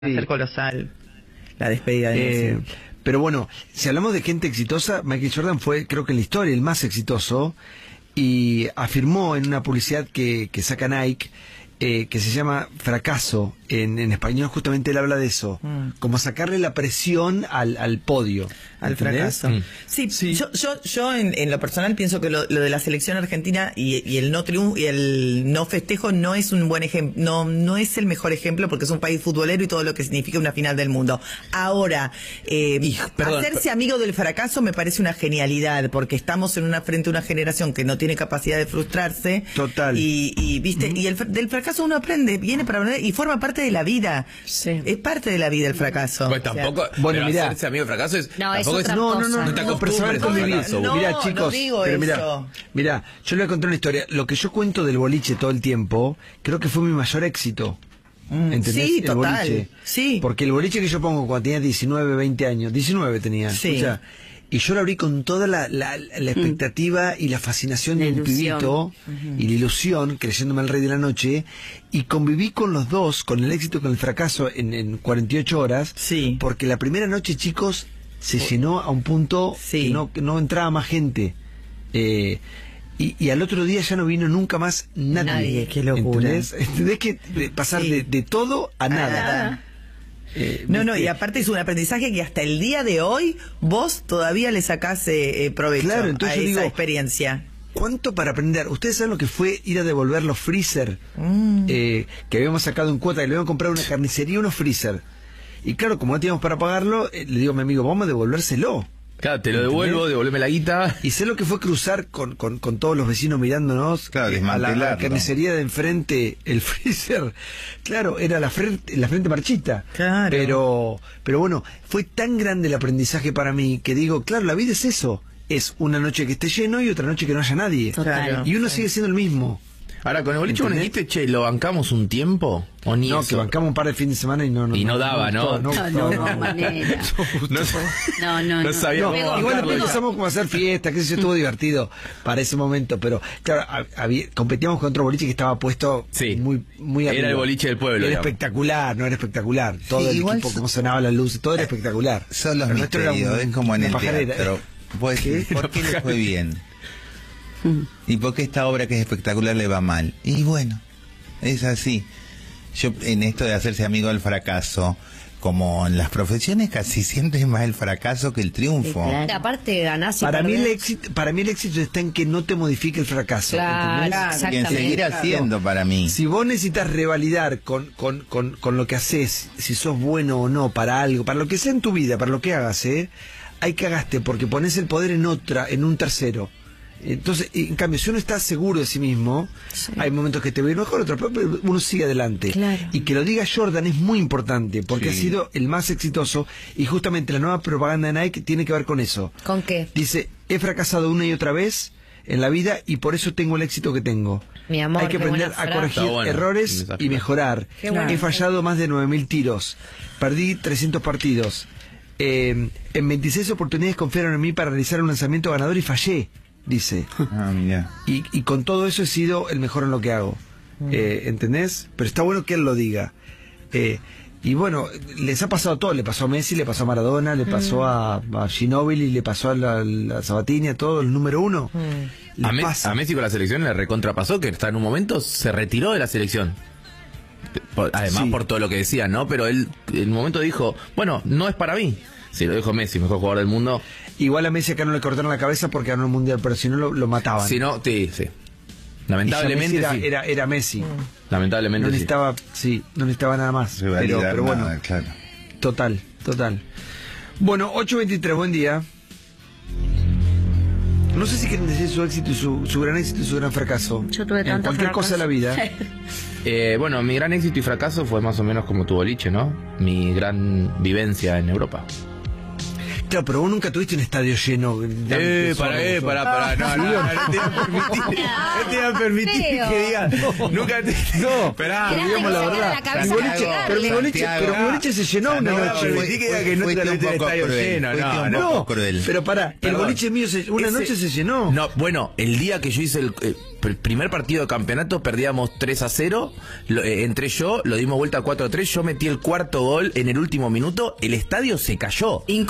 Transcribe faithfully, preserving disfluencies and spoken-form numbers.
Va a ser colosal la despedida de eh, Pero bueno, si hablamos de gente exitosa, Michael Jordan fue, creo que en la historia, el más exitoso, y afirmó en una publicidad que, que saca Nike, eh, que se llama Fracaso, en, en español justamente él habla de eso, mm. como sacarle la presión al, al podio. Al ¿entendés? fracaso. Mm. Sí, sí, yo, yo, yo en, en lo personal pienso que lo, lo de la selección argentina y, y el no triunfo y el no festejo no es un buen ejemplo, no, no es el mejor ejemplo porque es un país futbolero y todo lo que significa una final del mundo. Ahora, eh, y, perdón, hacerse per... amigo del fracaso me parece una genialidad porque estamos en una frente a una generación que no tiene capacidad de frustrarse. Total. Y, y viste, mm. y el, del fracaso uno aprende, viene para aprender y forma parte de la vida. Sí. Es parte de la vida el fracaso. Pues tampoco, o sea, bueno, mira, hacerse amigo del fracaso es, no, tampoco es es, no, no, no, no te no, pero saber convivir. No, Mira, chicos, no digo pero mira, eso. mira, yo le voy a contar una historia. Lo que yo cuento del boliche todo el tiempo, creo que fue mi mayor éxito. Mm, ¿Entendés? sí, el total. Boliche. Sí. Porque el boliche que yo pongo cuando tenía diecinueve, veinte años, diecinueve tenía, sí. o sea, y yo lo abrí con toda la, la, la expectativa y la fascinación la de un ilusión. pibito uh-huh. y la ilusión, creyéndome al rey de la noche, y conviví con los dos, con el éxito y con el fracaso en, en cuarenta y ocho horas, sí. porque la primera noche, chicos, se llenó a un punto sí. que, no, que no entraba más gente. Eh, y, y al otro día ya no vino nunca más nadie. Nadie, qué locura. ¿Entendés? ¿Entendés que de pasar sí. de, de todo a nada? Ah. Eh, no, no, y aparte es un aprendizaje que hasta el día de hoy vos todavía le sacás eh, provecho claro, entonces a yo esa digo, experiencia. ¿Cuánto para aprender? ¿Ustedes saben lo que fue ir a devolver los freezer mm. eh, que habíamos sacado en cuota y le habíamos comprado una carnicería unos freezer? Y claro, como no teníamos para pagarlo, eh, le digo a mi amigo, vamos a devolvérselo. Claro, te lo devuelvo, devolveme la guita. Y sé lo que fue cruzar con, con, con todos los vecinos mirándonos, claro, eh, a, la, a la carnicería de enfrente, el freezer. Claro, era la frente, la frente marchita. Claro. Pero, pero bueno, fue tan grande el aprendizaje para mí que digo, claro, la vida es eso. Es una noche que esté lleno y otra noche que no haya nadie. Total. Y uno sí. sigue siendo el mismo. Ahora, con el boliche vos dijiste, che, ¿lo bancamos un tiempo? ¿O ni no, eso? que bancamos un par de fines de semana y no... no y no, no daba, ¿no? No, no, no, no, manera. No, no, no, no sabía no, cómo igual bancarlo. empezamos como a hacer fiesta, que eso estuvo divertido para ese momento, pero claro, había, competíamos con otro boliche que estaba puesto sí. muy muy arriba. Era el boliche del pueblo. Era digamos. espectacular, no era espectacular. Todo sí, el igual equipo, so, cómo sonaban las luces, todo era espectacular. Son los pero misterios, es como en el pajarera. teatro. Pues, ¿Qué? ¿por qué le fue bien? ¿Y por qué esta obra que es espectacular le va mal? Y bueno, es así. Yo en esto de hacerse amigo del fracaso, como en las profesiones casi siempre es más el fracaso que el triunfo. Sí, claro. Aparte ganás y para perdés. mí el éxito, para mí el éxito está en que no te modifique el fracaso. Claro, ¿entendés? Y en seguir haciendo para mí. Si vos necesitas revalidar con, con, con, con lo que haces, si sos bueno o no para algo, para lo que sea en tu vida, para lo que hagas, ¿eh? Hay que hagaste porque pones el poder en otra, en un tercero. Entonces, en cambio, si uno está seguro de sí mismo, sí. hay momentos que te va a ir mejor, otros, pero uno sigue adelante. Claro. Y que lo diga Jordan es muy importante, porque sí. ha sido el más exitoso, y justamente la nueva propaganda de Nike tiene que ver con eso. ¿Con qué? Dice, he fracasado una y otra vez en la vida y por eso tengo el éxito que tengo. Mi amor, hay que aprender a corregir bueno, errores y mejorar. Bueno. He fallado más de nueve mil tiros, perdí trescientos partidos. Eh, en veintiséis oportunidades confiaron en mí para realizar un lanzamiento ganador y fallé, dice. Ah, mira. Y, y con todo eso he sido el mejor en lo que hago. Mm. Eh, ¿Entendés? Pero está bueno que él lo diga. Eh, y bueno, les ha pasado todo. Le pasó a Messi, le pasó a Maradona, le pasó mm. a, a Ginóbili, le pasó a la, la Sabatini, a todo el número uno. Mm. A, Me a Messi con la selección le recontrapasó que está en un momento se retiró de la selección. Por, además sí. por todo lo que decían, ¿no? Pero él en un momento dijo, bueno, no es para mí. Si lo dijo Messi, mejor jugador del mundo. Igual a Messi acá no le cortaron la cabeza porque ganó el Mundial, pero si no lo, lo mataban. Si no, sí, sí. Lamentablemente era, sí. era, era Messi. Mm. Lamentablemente no necesitaba, sí. sí, no necesitaba nada más. Pero, pero bueno, nada, claro. Total, total. Bueno, ocho veintitrés, buen día. No sé si quieren decir su éxito y su, su gran éxito y su gran fracaso. Yo tuve tanto en cualquier fracaso. cosa de la vida. eh, bueno, mi gran éxito y fracaso fue más o menos como tu boliche, ¿no? Mi gran vivencia en Europa. Claro, pero vos nunca tuviste un estadio lleno. Eh, para, eh, para, para, no, no, no, no te iba a permitir, no te iba a permitir Feo. que digas, nunca te, No, esperá, Esperá, digamos la que se verdad. la cabeza Mi boliche- para pero mi pegarle. boliche, pero mi boliche se llenó una No, noche. pero permití que diga que no te Fuiste la un metí en poco estadio cruel, lleno, fuiste no, un no. poco No, cruel. pero pará, el Perdón. boliche mío se- una Ese- noche se llenó. No, bueno, el día que yo hice el eh, pr- primer partido de campeonato perdíamos tres a cero, lo- eh, entré yo, lo dimos vuelta cuatro a tres, yo metí el cuarto gol en el último minuto, el estadio se cayó.